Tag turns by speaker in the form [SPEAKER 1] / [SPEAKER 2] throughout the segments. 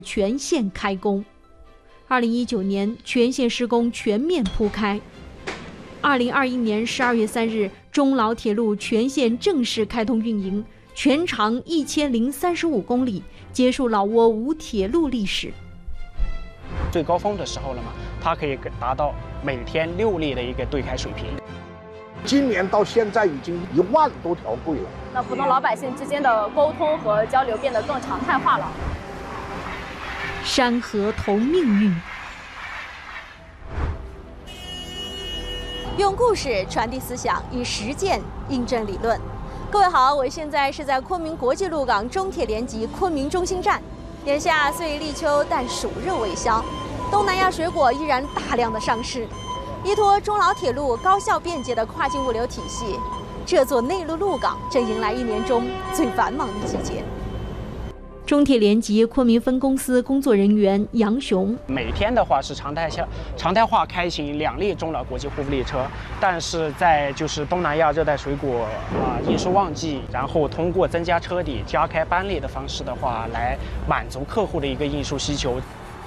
[SPEAKER 1] 全线开工。2019年，全线施工全面铺开。2021年12月3日，中老铁路全线正式开通运营，全长1035公里，结束老挝无铁路历史。
[SPEAKER 2] 最高峰的时候了嘛，它可以达到每天6例的一个对开水平。
[SPEAKER 3] 今年到现在已经1万多条柜了。
[SPEAKER 4] 那普通老百姓之间的沟通和交流变得更常态化了。
[SPEAKER 1] 山河同命运，
[SPEAKER 5] 用故事传递思想，以实践印证理论。各位好，我现在是在昆明国际鹿港中铁联集昆明中心站。眼下虽立秋，但暑热未消，东南亚水果依然大量的上市。依托中老铁路高效便捷的跨境物流体系，这座内陆鹿港正迎来1年中最繁忙的季节。
[SPEAKER 1] 中铁联集昆明分公司工作人员杨雄，
[SPEAKER 2] 每天的话是常态化开行2列中老国际货物列车，但是在就是东南亚热带水果运输旺季，然后通过增加车底、加开班列的方式的话，来满足客户的一个运输需求。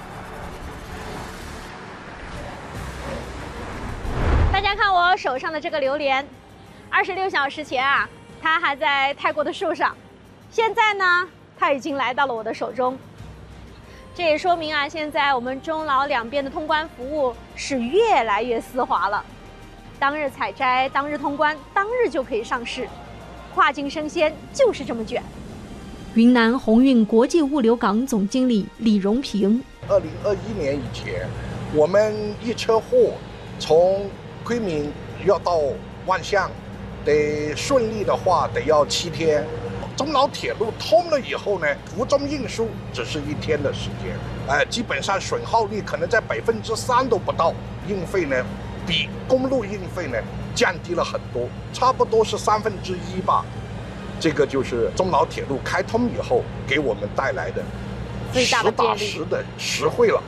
[SPEAKER 5] 大家看我手上的这个榴莲，26小时前它还在泰国的树上，现在呢？它已经来到了我的手中，这也说明现在我们中老两边的通关服务是越来越丝滑了。当日采摘，当日通关，当日就可以上市，跨境生鲜就是这么卷。
[SPEAKER 1] 云南鸿运国际物流港总经理李荣平
[SPEAKER 3] ，2021年以前，我们一车货从昆明要到万象，得顺利的话得要7天。中老铁路通了以后呢，途中运输只是1天的时间，基本上损耗率可能在3%都不到，运费呢比公路运费呢降低了很多，差不多是1/3吧。这个就是中老铁路开通以后给我们带来的实打实的实惠了，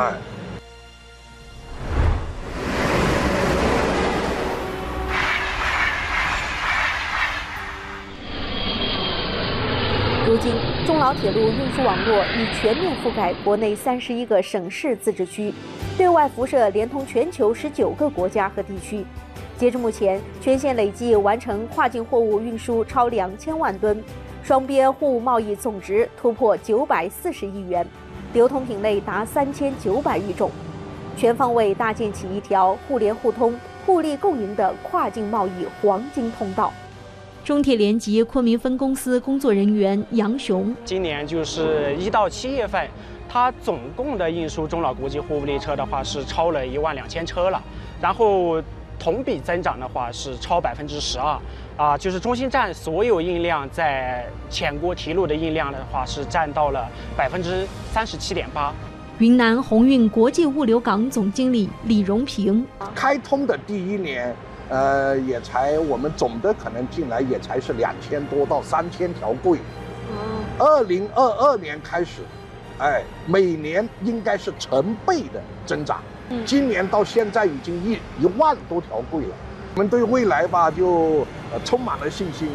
[SPEAKER 5] 如今，中老铁路运输网络已全面覆盖国内31个省市自治区，对外辐射连通全球19个国家和地区。截至目前，全线累计完成跨境货物运输超2000万吨，双边货物贸易总值突破940亿元，流通品类达3900余种，全方位搭建起一条互联互通、互利共赢的跨境贸易黄金通道。
[SPEAKER 1] 中铁联集昆明分公司工作人员杨雄，
[SPEAKER 2] 今年就是1到7月份，它总共的运输中老国际货物列车的话是超了12000车了，然后同比增长的话是超12%，就是中心站所有运量在全国铁路的运量的话是占到了37.8%。
[SPEAKER 1] 云南鸿运国际物流港总经理李荣平，
[SPEAKER 3] 开通的第1年。也才我们总的可能进来也才是2000多到3000条柜。2022年开始，每年应该是成倍的增长。今年到现在已经1万多条柜了。我们对未来吧就充满了信心。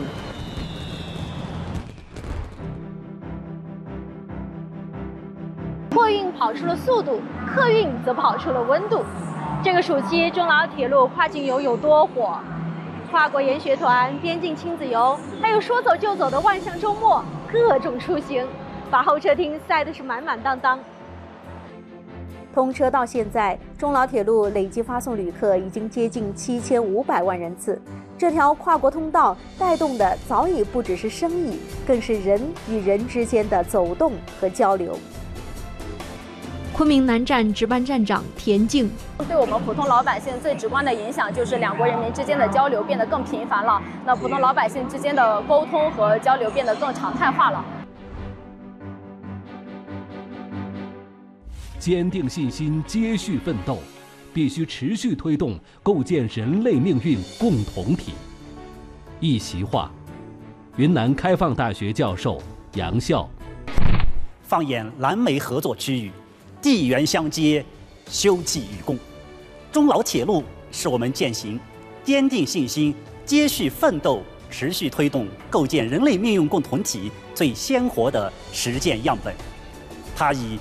[SPEAKER 5] 货运跑出了速度，客运则跑出了温度。这个暑期，中老铁路跨境游有多火？跨国研学团、边境亲子游，还有说走就走的万象周末，各种出行，把候车厅塞得是满满当当。通车到现在，中老铁路累计发送旅客已经接近7500万人次。这条跨国通道带动的早已不只是生意，更是人与人之间的走动和交流。
[SPEAKER 1] 昆明南站值班站长田静，
[SPEAKER 4] 对我们普通老百姓最直观的影响就是2国人民之间的交流变得更频繁了，那普通老百姓之间的沟通和交流变得更常态化了。
[SPEAKER 6] 坚定信心，接续奋斗，必须持续推动构建人类命运共同体。一席话，云南开放大学教授杨笑。
[SPEAKER 7] 放眼蓝莓合作区域，地缘相接，休戚与共。中老铁路是我们践行坚定信心、接续奋斗、持续推动构建人类命运共同体最鲜活的实践样本。它以